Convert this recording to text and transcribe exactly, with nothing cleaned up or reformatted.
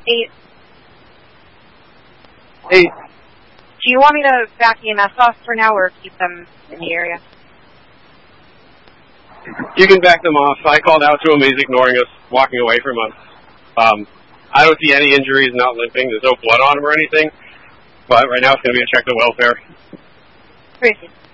Eight. Eight. Do you want me to back E M S off for now or keep them in the area? You can back them off. I called out to him. He's ignoring us, walking away from us. Um, I don't see any injuries, not limping. There's no blood on him or anything. But right now it's going to be a check to welfare. Crazy.